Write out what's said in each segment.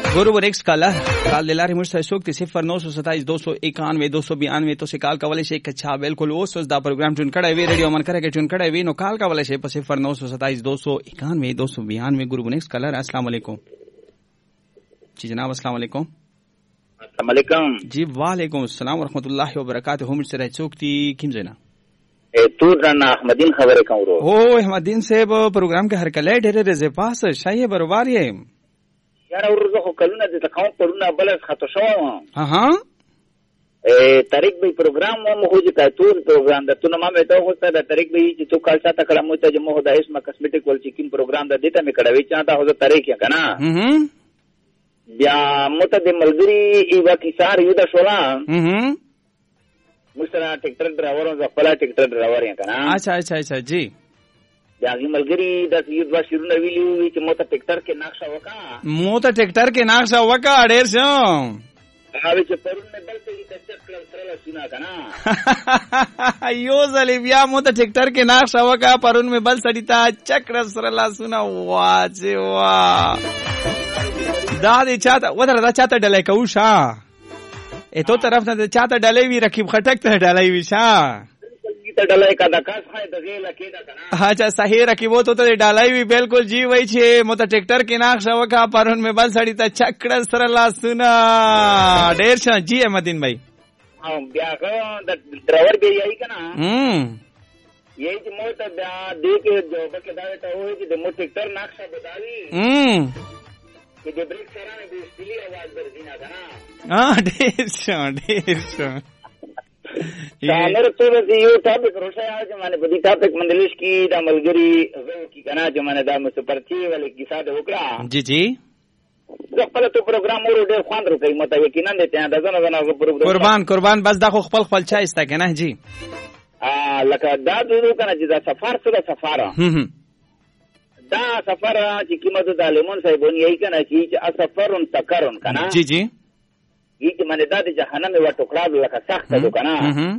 गुरु next collar call दिलारी मुझसे सूक्ति 0927 291 292 तो से कॉल कवले से अच्छा बिल्कुल वो सोचदा प्रोग्राम चुन कड़े वे रेडियो मन करे के चुन कड़े वे नो कॉल कवले से 0927 291 292 गुरु नेक्स्ट कॉलर अस्सलाम वालेकुम जी जनाब अस्सलाम वालेकुम। अस्सलाम वालेकुम जी वालेकुम अस्सलाम व रहमतुल्लाहि व बरकातहू मुझसे रह सूक्ति किम जना तू रना अहमदीन खबर कहूं ओ अहमदीन साहब प्रोग्राम के हर कले ढेरे रे पास शाये बरोबर ये यार और जो कलुना दे तकाउ परुना बलस खतो शो हां तारीख भाई प्रोग्राम में हो जिता तू प्रोग्राम दा तू नमा में तो होता दा तारीख भाई जो कलसा तकड़ा मोता जो मोहदा इसमा कॉस्मेटिक वाल चिकिन प्रोग्राम दा देता में कड़ा वेचाता हो तारीख या कना या मोता दे मलगरी इवा किसार युदा शोला मुसरा ट्रैक्टर ड्राइवरों का फला ट्रैक्टर ड्राइवर या कना अच्छा अच्छा अच्छा जी यागी मलगरी दस युद्ध शुरू नवीली हुई कि मोता ट्रैक्टर के नाक्शा वका अडेर सो आवे चे परुन में बल से चक्कर सरला सुना कना यो जलिबिया मोता ट्रैक्टर के नाक्शा वका परुन में बल सडिता चक्र सरला सुना वाह जे वाह दादी चाहता वदर दा चाहता डले कौशा ए तो तरफ न चाहता डले भी रखी खटक त डले भी शा डलाई का दकास है दगेला केदा कना अच्छा सही रखी वो तो डालाई भी बिल्कुल जी वही छे मोता ट्रैक्टर के नाक शवका परुन में बल सड़ी त चक्र सरला सुना ढेर छ जी अहमदीन भाई हां ब्या को ड्राइवर भी यही कना यही जो मोता ब्या दे के जो बके दावे तो हो कि मो ट्रैक्टर नाक सा बतावी कि जो ब्रेक सराने भी सिली आवाज बरदीना कना हां ढेर छ मेरे तो यो टॉपिक रोशा आज माने बदी टॉपिक मंदलिश की दा मलगरी की कना जो माने दा मुसपरती वाले की साथ होकरा जी जी जो पहले तो प्रोग्राम और डेढ़ खान रुकई मत यकीनन देते हैं दजन दजन प्रोग्राम कुर्बान बस दा खपल खपल छा इसता के ना जी लका दा दो कना जी दा सफर सुरा सफर दा सफर की कीमत दा लेमन साहिब यही कना की असफर तकरन कना जी जी ये माने दादी जहानम में टुकड़ा लका सख्त दो कना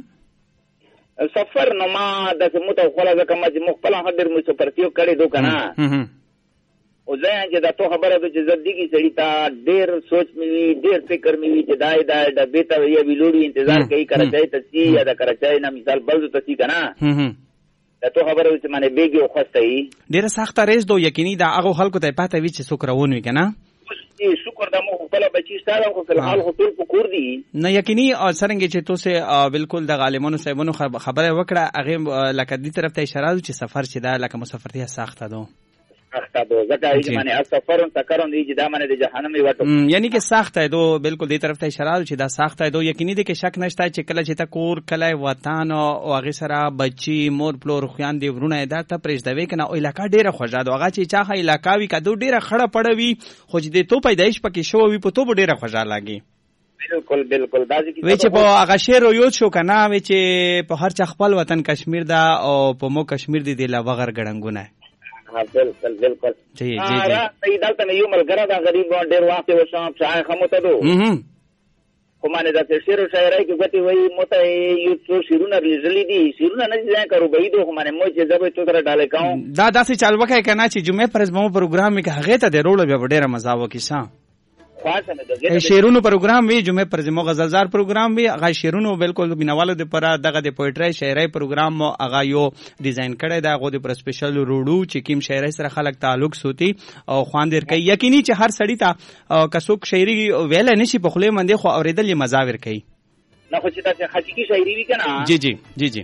सफर नमा दस मुता खोला ज कम मुखला हदर मुसो परतियो करे दो कना ओ जय जे दा तो खबर है जो जल्दी सड़ीता देर सोच में देर फिक्र में दाई दाई दा बेटा ये भी लोड़ी इंतजार कई कर चाहे तसी या दा कर चाहे ना मिसाल बल तसी कना दा तो खबर है माने बेगे खस्तई देर सख्त रेस दो यकीनी दा अगो खल को ते पाता विच सुकरवन वी कना शुक्र दा मो पला बची सारा को फिलहाल होटल को कोर दी न यकीनी और सरंगे जे तो से बिल्कुल द गालिमनो साहबनो खबर वकड़ा अगे लक दी तरफ ते इशारा छ सफर छ दा लक मुसाफर ती साख्ता दो साख्ता दो जका ई माने सफर तकरन दी दा माने जहानम में वाटो यानी कि साख्ता दो बिल्कुल दी तरफ ते इशारा छ दा साख्ता दो यकीनी दे के शक नष्टा छ कला छ ता कोर कला वतन او اغه سره بچي مور پلور خوان دی ورونه دا ته پرېږ دوي کنه او علاقہ ډیره خوځا دو هغه چې چاخه علاقہ وی کدو ډیره خړه پړوي خو دې تو پیدایش پکې شو وی په تو ډیره خوځا لاګي بالکل بالکل دازي کی وی چې په هغه شعر یو شو کنه وی چې په هر چا خپل وطن کشمیر دا او په مو کشمیر دی لا وغر ګړنګونه हाँ बिल्कुल बिल्कुल जी जी जी सही डालता नहीं यू मलगरा दा गरीब डेर वहां से वो शाम चाहे खमोता दो कुमाने दा शेर शायर है कि गति वही मोता यू तो शिरुना रिजली दी शिरुना नहीं जाए करो भाई दो हमारे मोचे जब तो तरह डाले काऊ दादा से चालवा का कहना ची जुमे पर मो प्रोग्राम में हगे ता दे रोड बे डेरा मजा वो किसा शेरुनो प्रोग्राम भी जुमे पर जमो गजलजार प्रोग्राम भी आगा शेरुनो बिल्कुल बिनावालो दे पर दगा दे पोएट्री शायरी प्रोग्राम आगा यो डिजाइन करे दा गो दे पर स्पेशल रोडू चिकिम शायरी सर खलक ताल्लुक सोती और खानदेर कई यकीनी च हर सड़ी ता कसुक शायरी वेला निशी पखले मंदे खो औरेदल ये मजावर कई ना खुचिता से हकीकी शायरी भी कना जी जी जी जी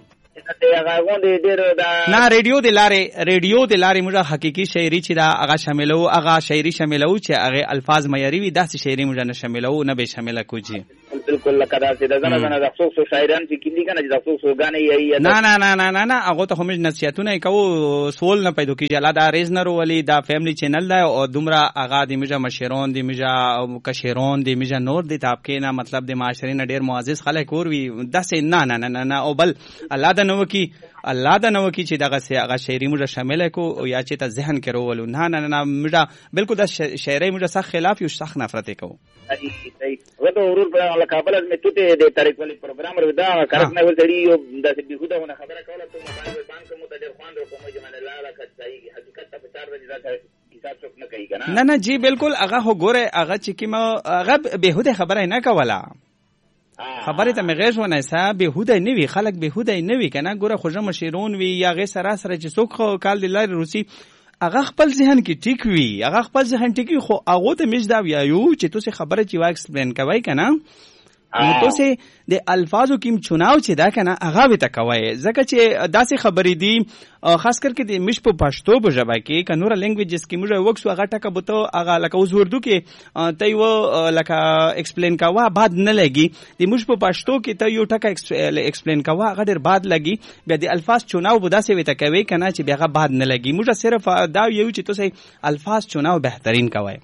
ना रेडियो दिलारे मुझे हकीकी शायरी छिदा आगा शामिलो आगा शायरी शामिलो छ आगे अल्फाज मयरी भी दास शायरी मुझे न शामिलो न बे शामिला कुछ बिल्कुल लकदा से जना जना अफसोस सो शायरान की किंदी का न अफसोस हो गाने यही ना ना ना ना ना ना आगो तो हम नसीहतु नहीं कहू सोल न पैदो की जला दा रेजनर वाली दा फैमिली चैनल दा और दुमरा आगा दी मुझे मशेरोन दी मुझे कशेरोन दी मुझे नूर दी आपके ना मतलब दे माशरे न ढेर मुआजिज खलक और भी दस ना ना ना ना ओ बल अल्लाह दा नव की ची दगा से आगा शायरी मुझे शामिल है को या ची ता जहन के रोवलु ना ना ना मुझे बिल्कुल दा शायरी मुझे सख खिलाफ यू सख नफरत को सही सही वो तो उरुल पर अल काबल में तुते दे तारीख वाली प्रोग्राम रदा करक ना वसड़ी यो दा से बिहुदा होना खबर कवला तो मोबाइल बांक को मुतदर खान रो को मुझे माने ला ला खत सही हकीकत ता 4 बजे दा حساب څوک نه کوي کنه. نه نه جی بالکل هغه هو ګوره هغه چې کیما هغه بهوده خبره نه کوله. خبره ته مغیش ونه سه بهوده نه وی خلک بهوده نه وی کنه ګوره خوږه مشیرون وی یا غي سره چې څوک کال د لارې روسي هغه خپل ذهن کې ټیک وی هغه خپل ذهن ټیک خو هغه ته مش دا ویایو چې تاسو خبره چې وا ایکسپلین کوي کنه نو تاسو د الفاظو کې چناو چې دا کنه هغه وته کوي ځکه چې داسې خبرې دي خاص کر کې د مش په پښتو په ژبه کې کنور لینګویجز کې موږ وکسو هغه ټکه بوته هغه لکه اوس وردو کې ته یو لکه ایکسپلین کاوه بعد نه لګي د مش په پښتو کې ته یو ټکه ایکسپلین کاوه هغه ډیر بعد لګي بیا د الفاظ چناو به داسې وته کوي کنه چې بیا هغه بعد نه لګي موږ صرف دا یو چې تاسو الفاظ چناو بهترین کوي.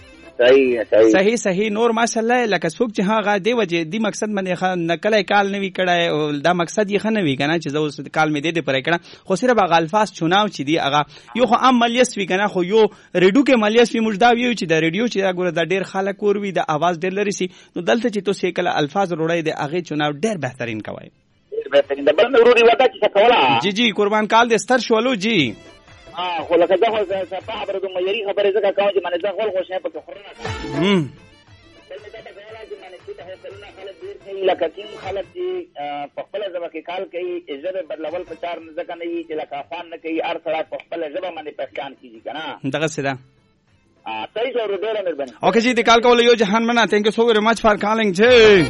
صحیح نور ماشاءالله لکه څوک چې هغه دی وجه دی مقصد باندې نکله کال نوي کړه دا مقصد یې خنوي کنه چې زو کال می دی پرې کړه خو صرف هغه الفاظ چناو چې دی هغه یو خو عام ملیس وی کنه خو یو ریډیو کې ملیس وی مجدا وی چې د ریډیو چې ګوره د ډیر خلک ور وی د आवाज ډیر لري سي نو دلته چې تاسو کله الفاظ وروړی دی هغه چناو ډیر بهترین کوي. بهترین د بل وروري ودا چې کوله جی قربان کال د ستر شولو جی خو لکه دا خو صفه خبره د مېری خبره زګه کوم چې منځ غول خو شې په خورنه بل دا ته غواړم چې منځ ته هڅونه خلک ډیر کوي لکه کوم خلک چې په خپل ځبه کې کال کوي ژبه بدلول په چار نه ځکه نه وي چې لکه افغان نه کوي ار سره په خپل ژبه باندې پہچان کیږي کنه دغه سره صحیح جوړ ډیر مهرباني. اوکے جی د کال کول یو جهان منا تھینک یو سو ویری مچ فار کالینګ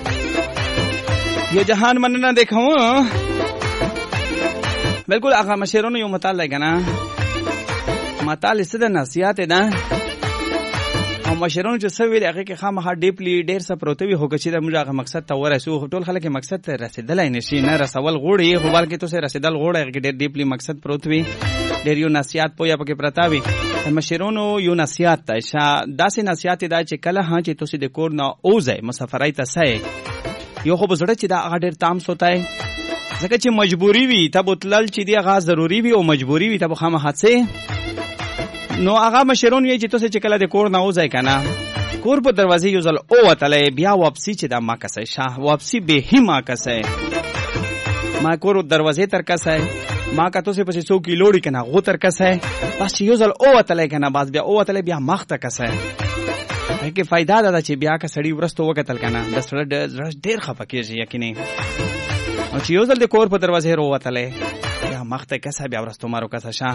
جی یہ جهان مننا دیکھو بالکل هغه مشرونو یو مطالعه کنه مطالعه څه د نصيحت ده او مشرونو چې څه ویل هغه کې خامخا ډیپلی ډیر څه پروت وي هو چې د موږ مقصد ته ورسو ټول خلک مقصد ته رسیدلای نشي نه رسول غوړي خو بلکې تاسو رسیدل غوړي هغه ډیر ډیپلی مقصد پروت وي ډیر یو نصيحت پویا پکې پرتاوي مشرونو یو نصيحت ته داسې نصيحت ده چې کله ها چې تاسو د کور نه اوځي مسافرای ته سي یو خو بزړه چې دا هغه ډیر تام سوتای ځکه چې مجبوری وي ته بوتلل چې دی هغه ضروری وي او مجبوری وي ته خامخا څه نو هغه مشرون یې چې تاسو چې کله د کور نه اوځي کنه کور په دروازې یو ځل او وتلې بیا واپسی چې دا ما کسه شاه واپسی به هی ما کسه ما کور دروازې تر کسه ما کا تاسو په 100 کیلو کنه غو تر کسه بس یو ځل او وتلې کنه باز بیا او وتلې بیا مخ ته کسه هغه فائدہ ده چې بیا کا سړی ورستو وکتل کنه د سړی ډیر خفقېږي یقیني او چې یو ځل د کور په دروازې ورو وتلې یا مخ ته کسه بیا ورستو مارو کسه شاه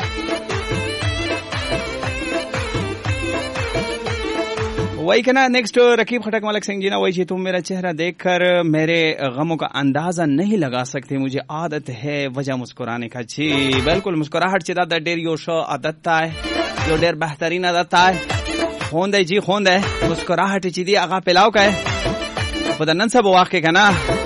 वही कहना नेक्स्ट रकीब खटक मलिक सिंह जी ना वही तुम मेरा चेहरा देखकर मेरे गमों का अंदाजा नहीं लगा सकते मुझे आदत है वजह मुस्कुराने का जी बिल्कुल मुस्कुराहट से दादा डेर यो शो आदत है जो डेर बेहतरीन आदत है खोंद है जी खोंद है मुस्कुराहट ची दी आगा पिलाओ का है पता सब वाक़े का ना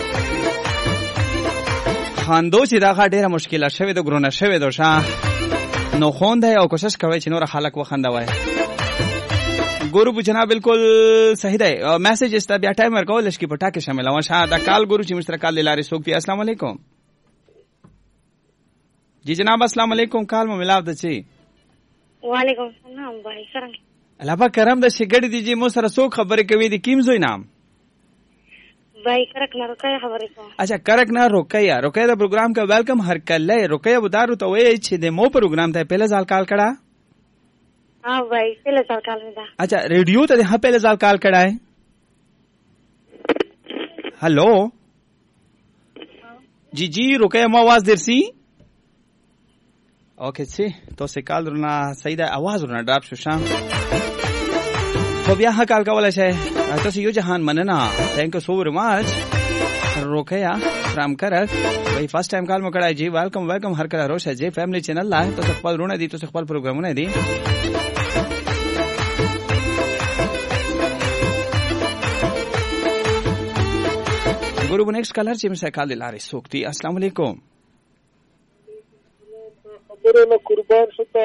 खानदो ची दागा डेर मुश्किल शवे दो ग्रोना शवे दो शाह नो खोंद है और कोशिश कवे चिनोरा खालक वो खंदा हुआ है गुरु पूछना बिल्कुल सही है मैसेज इस तरह टाइम रखो लश्की पटा के शामिल हुआ शायद काल गुरु जी मुश्तरक काल लारे सोकती अस्सलाम वालेकुम जी जनाब अस्सलाम वालेकुम काल में मिलाव दची वालेकुम सलाम भाई करम अलावा करम द शिगड़ी दीजिए मो सर सो खबर कवी दी कीम जोई नाम भाई करक ना रुकया खबर को अच्छा करक ना रुकया रुकया द प्रोग्राम का वेलकम हर कल रुकया बुदारू तो वे छे दे मो प्रोग्राम था पहले साल काल कड़ा हाँ भाई पहले साल काल में था अच्छा रेडियो तो हाँ पहले साल काल कड़ा है हेलो जी जी रुकया मो आवाज देर सी ओके सी तो से काल रुना सही दा आवाज रुना ड्रॉप शुशाम तो बिया हाँ काल का वाला है तो से यो जहान मनना thank you so very much रुकया फ्रॉम करक भाई फर्स्ट टाइम काल में कड़ा है जी वेलकम वेलकम हर करा रोश है जी फैमिली चैनल ला तो से पल रुना दी तो से पल प्रोग्राम ने दी गुरु नेक्स्ट कलर जी से काल दिला रही सोकती अस्सलाम वालेकुम